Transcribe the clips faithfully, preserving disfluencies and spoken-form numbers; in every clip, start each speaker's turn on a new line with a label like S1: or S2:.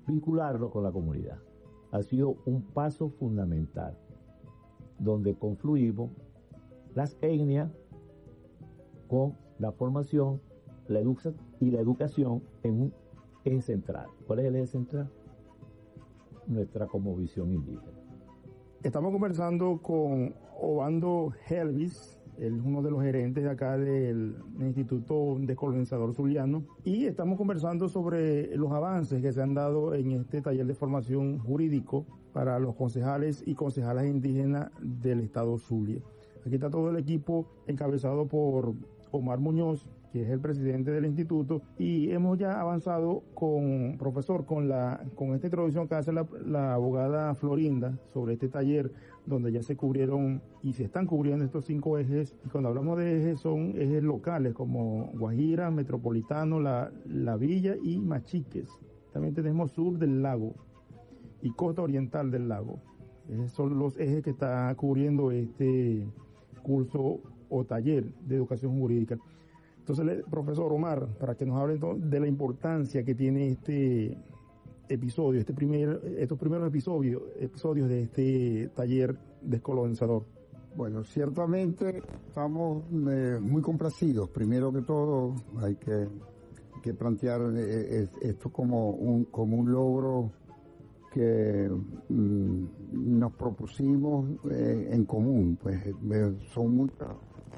S1: vincularlo con la comunidad. Ha sido un paso fundamental, donde confluimos las etnias con la formación la educa y la educación en un eje central. ¿Cuál es el eje central? Nuestra cosmovisión indígena.
S2: Estamos conversando con Obando Helvis, él es uno de los gerentes de acá del Instituto Descolonizador Zuliano, y estamos conversando sobre los avances que se han dado en este taller de formación jurídico para los concejales y concejalas indígenas del estado Zulia. Aquí está todo el equipo encabezado por Omar Muñoz, que es el presidente del instituto, y hemos ya avanzado con, profesor, con la con esta introducción que hace la, la abogada Florinda sobre este taller, donde ya se cubrieron y se están cubriendo estos cinco ejes. Y cuando hablamos de ejes, son ejes locales como Guajira, Metropolitano, la, la Villa y Machiques. También tenemos sur del lago y costa oriental del lago. Esos son los ejes que está cubriendo este curso o taller de educación jurídica. Entonces, profesor Omar, para que nos hable de la importancia que tiene este episodio, este primer, estos primeros episodios, episodios de este taller descolonizador.
S3: Bueno, ciertamente estamos eh, muy complacidos. Primero que todo, hay que, que plantear eh, esto como un, como un logro que mm, nos propusimos eh, en común. Pues eh, son muchas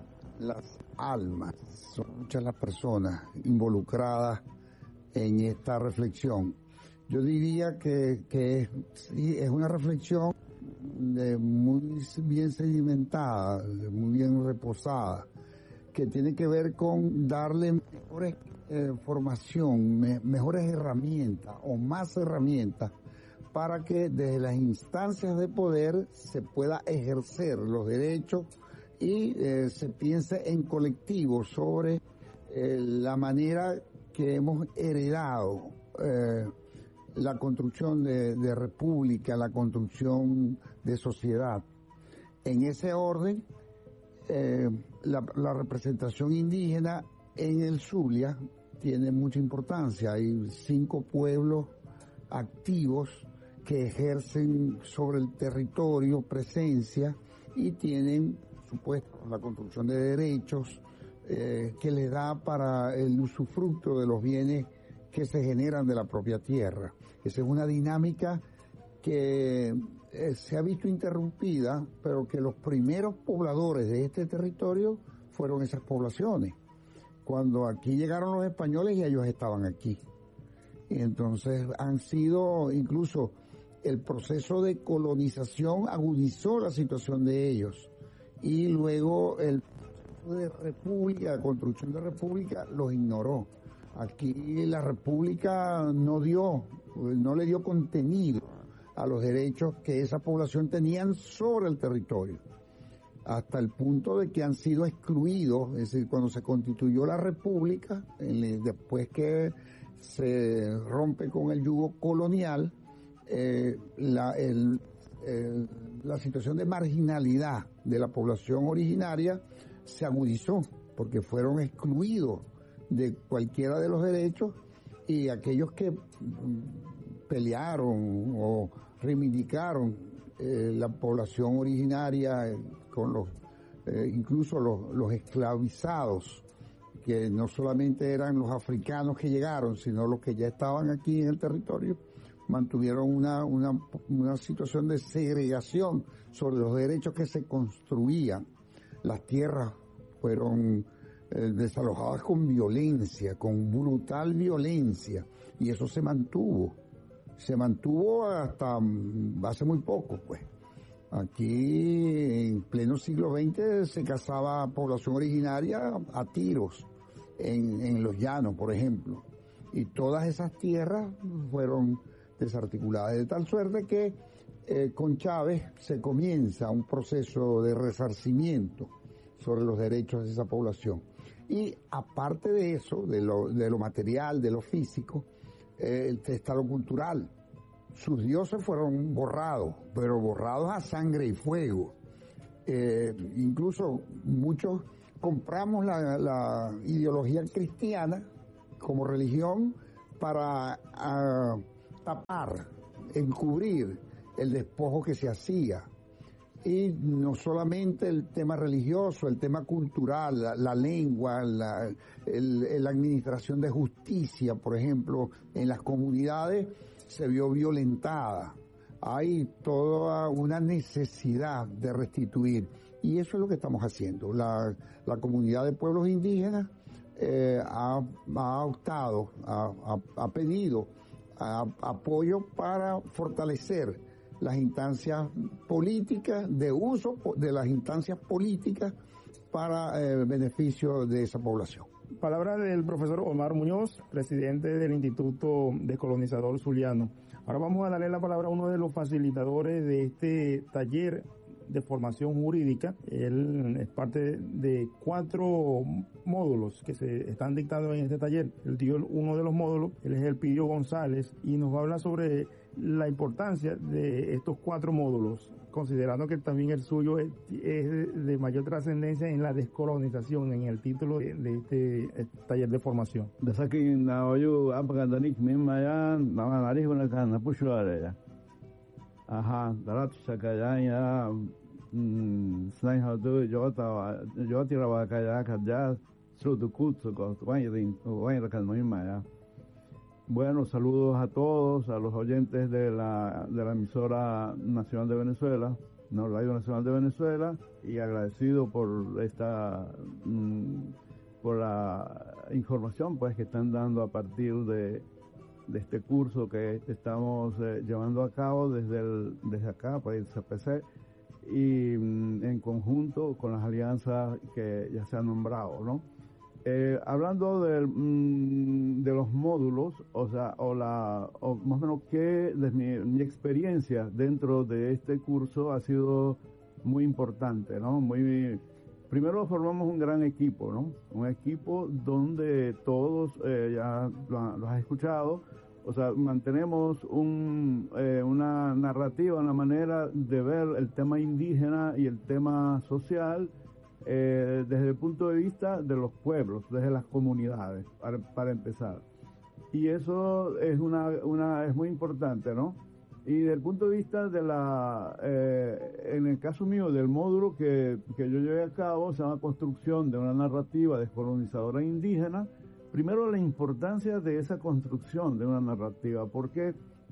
S3: las almas, son muchas las personas involucradas en esta reflexión. Yo diría que, que es, sí, es una reflexión de muy bien sedimentada, muy bien reposada, que tiene que ver con darle mejores eh, formación, me, mejores herramientas o más herramientas para que desde las instancias de poder se pueda ejercer los derechos y eh, se piense en colectivo sobre eh, la manera que hemos heredado eh, la construcción de, de república, la construcción de sociedad. En ese orden, eh, la, la representación indígena en el Zulia tiene mucha importancia. Hay cinco pueblos activos que ejercen sobre el territorio presencia y tienen supuesto la construcción de derechos eh, que le da para el usufructo de los bienes que se generan de la propia tierra. Esa es una dinámica que eh, se ha visto interrumpida, pero que los primeros pobladores de este territorio fueron esas poblaciones. Cuando aquí llegaron los españoles, y ellos estaban aquí. Y entonces han sido, incluso el proceso de colonización agudizó la situación de ellos. Y luego el de república, la construcción de república los ignoró. Aquí la república no dio, no le dio contenido a los derechos que esa población tenían sobre el territorio, hasta el punto de que han sido excluidos. Es decir, cuando se constituyó la república, después que se rompe con el yugo colonial, eh, la, el Eh, la situación de marginalidad de la población originaria se agudizó porque fueron excluidos de cualquiera de los derechos, y aquellos que mm, pelearon o reivindicaron eh, la población originaria eh, con los eh, incluso los, los esclavizados, que no solamente eran los africanos que llegaron, sino los que ya estaban aquí en el territorio, mantuvieron una, una, una situación de segregación sobre los derechos que se construían. Las tierras fueron eh, desalojadas con violencia, con brutal violencia, y eso se mantuvo. Se mantuvo hasta hace muy poco, pues. Aquí, en pleno siglo veinte, se cazaba población originaria a tiros en, en los llanos, por ejemplo. Y todas esas tierras fueron desarticuladas, de tal suerte que eh, con Chávez se comienza un proceso de resarcimiento sobre los derechos de esa población. Y aparte de eso, de lo, de lo material, de lo físico, eh, está lo cultural. Sus dioses fueron borrados, pero borrados a sangre y fuego. Eh, incluso muchos compramos la, la ideología cristiana como religión para a, tapar, encubrir el despojo que se hacía. Y no solamente el tema religioso, el tema cultural, la, la lengua, la, el, la administración de justicia, por ejemplo, en las comunidades se vio violentada. Hay toda una necesidad de restituir. Y eso es lo que estamos haciendo. La, la comunidad de pueblos indígenas eh, ha, ha optado, ha, ha, ha pedido a, apoyo para fortalecer las instancias políticas, de uso de las instancias políticas para el eh, beneficio de esa población.
S2: Palabra del profesor Omar Muñoz, presidente del Instituto Descolonizador Zuliano. Ahora vamos a darle la palabra a uno de los facilitadores de este taller de formación jurídica. Él es parte de cuatro módulos que se están dictando en este taller. Él dio uno de los módulos, él es Elpidio González, y nos va a hablar sobre la importancia de estos cuatro módulos, considerando que también el suyo es, es de mayor trascendencia en la descolonización, en el título de, de este, este taller de formación.
S4: Ajá, darat sakayanya snain hadu jota joti rawakaya kadya sudukutsu ko wairin wairan moimaya. Bueno, saludos a todos, a los oyentes de la de la emisora nacional de Venezuela, no, Radio Nacional de Venezuela, y agradecido por esta mmm, por la información pues que están dando a partir de de este curso que estamos eh, llevando a cabo desde el, desde acá, pues el C P C, y mm, en conjunto con las alianzas que ya se han nombrado, ¿no? Eh, hablando del, mm, de los módulos, o sea, o la, o más o menos que desde mi, mi experiencia dentro de este curso ha sido muy importante, ¿no? Muy, primero formamos un gran equipo, ¿no? Un equipo donde todos, eh, ya lo, lo has escuchado, o sea, mantenemos un, eh, una narrativa, una manera de ver el tema indígena y el tema social eh, desde el punto de vista de los pueblos, desde las comunidades, para, para empezar. Y eso es una, una es muy importante, ¿no? Y desde el punto de vista de la, eh, en el caso mío, del módulo que, que yo llevé a cabo, se llama Construcción de una narrativa descolonizadora indígena. Primero, la importancia de esa construcción de una narrativa. ¿Por qué?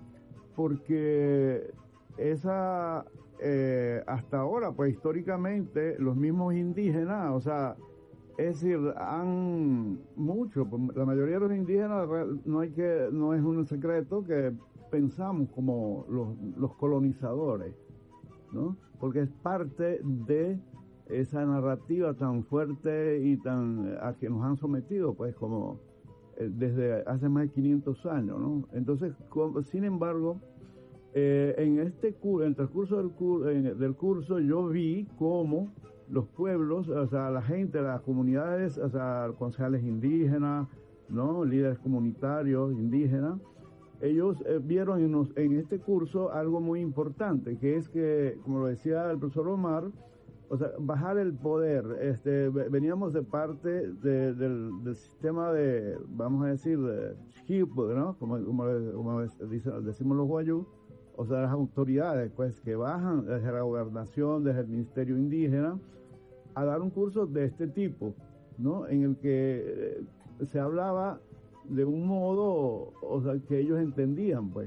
S4: Porque esa, eh, hasta ahora, pues históricamente, los mismos indígenas, o sea, es decir, han mucho, la mayoría de los indígenas, no hay que, no es un secreto que pensamos como los, los colonizadores, ¿no? Porque es parte de esa narrativa tan fuerte y tan a que nos han sometido, pues, como eh, desde hace más de quinientos años, ¿no? Entonces, con, sin embargo, eh, en este curso, en el transcurso del, cur, en, del curso, yo vi cómo los pueblos, o sea, la gente, las comunidades, o sea, concejales indígenas, ¿no? Líderes comunitarios indígenas, ellos eh, vieron en, nos, en este curso algo muy importante, que es que, como lo decía el profesor Omar, o sea, bajar el poder. Este, veníamos de parte de, del, del sistema de, vamos a decir, de Xipu, ¿no? Como, como, como dice, decimos los guayú, o sea, las autoridades, pues, que bajan desde la gobernación, desde el Ministerio Indígena, a dar un curso de este tipo, ¿no? En el que eh, se hablaba de un modo, o sea, que ellos entendían, pues.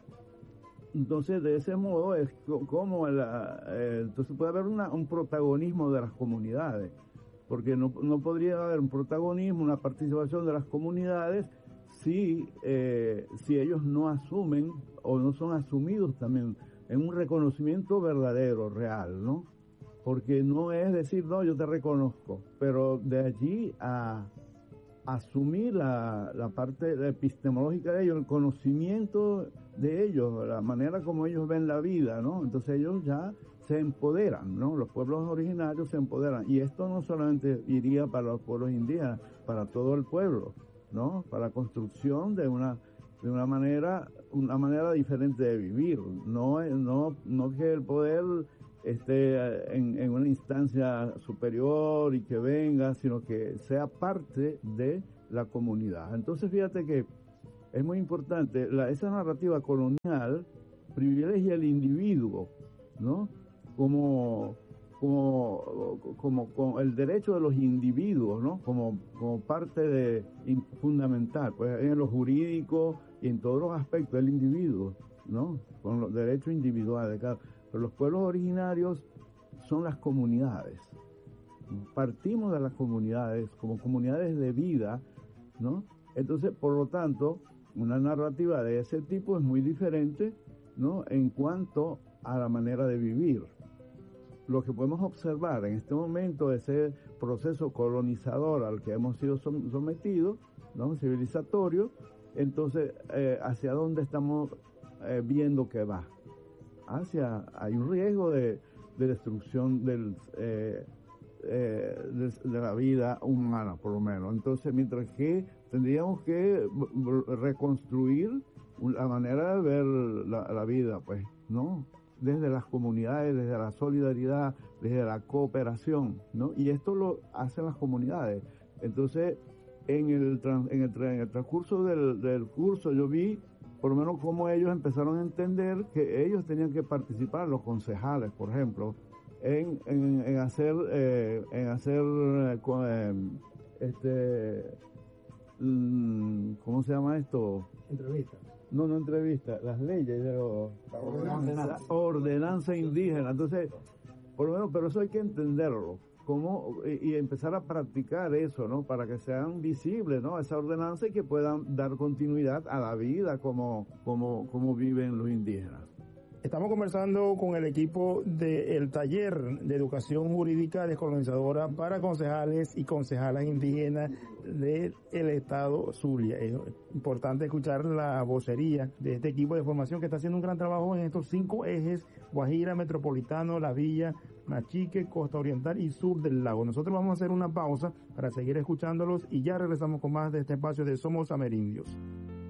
S4: Entonces, de ese modo es como la, eh, entonces puede haber una, un protagonismo de las comunidades, porque no, no podría haber un protagonismo, una participación de las comunidades si, eh, si ellos no asumen o no son asumidos también en un reconocimiento verdadero, real, ¿no? Porque no es decir, no, yo te reconozco, pero de allí a asumir la, la parte epistemológica de ellos, el conocimiento de ellos, la manera como ellos ven la vida, ¿no? Entonces ellos ya se empoderan, ¿no? Los pueblos originarios se empoderan. Y esto no solamente iría para los pueblos indígenas, para todo el pueblo, ¿no? Para la construcción de una de una manera una manera diferente de vivir. No, no, no que el poder esté en, en una instancia superior y que venga, sino que sea parte de la comunidad. Entonces fíjate que es muy importante, la, esa narrativa colonial privilegia al individuo, ¿no? Como, como, como, como el derecho de los individuos, ¿no? Como, como parte de fundamental, pues en lo jurídico y en todos los aspectos del individuo, ¿no? Con los derechos individuales de cada. Pero los pueblos originarios son las comunidades. Partimos de las comunidades como comunidades de vida, ¿no? Entonces, por lo tanto, una narrativa de ese tipo es muy diferente, ¿no? En cuanto a la manera de vivir. Lo que podemos observar en este momento de ese proceso colonizador al que hemos sido sometidos, ¿no? Civilizatorio, entonces, eh, ¿hacia dónde estamos eh, viendo que va? Hacia, hay un riesgo de, de destrucción del, eh, eh, de, de la vida humana, por lo menos. Entonces, mientras que tendríamos que reconstruir la manera de ver la, la vida, pues, ¿no? Desde las comunidades, desde la solidaridad, desde la cooperación, ¿no? Y esto lo hacen las comunidades. Entonces, en el, trans, en el, en el transcurso del, del curso yo vi, por lo menos, cómo ellos empezaron a entender que ellos tenían que participar, los concejales, por ejemplo, en, en, en hacer, eh, en hacer, eh, este, ¿cómo se llama esto?
S2: Entrevistas.
S4: No, no entrevista, las leyes de los... La ordenanza. La ordenanza indígena. Entonces, por lo menos, pero eso hay que entenderlo. Cómo, y, y empezar a practicar eso, ¿no? Para que sean visibles, ¿no? Esa ordenanza y que puedan dar continuidad a la vida como, como, como viven los indígenas.
S2: Estamos conversando con el equipo del taller de educación jurídica descolonizadora para concejales y concejalas indígenas del estado Zulia. Es importante escuchar la vocería de este equipo de formación que está haciendo un gran trabajo en estos cinco ejes: Guajira, Metropolitano, La Villa, Machique, Costa Oriental y Sur del Lago. Nosotros vamos a hacer una pausa para seguir escuchándolos y ya regresamos con más de este espacio de Somos Amerindios.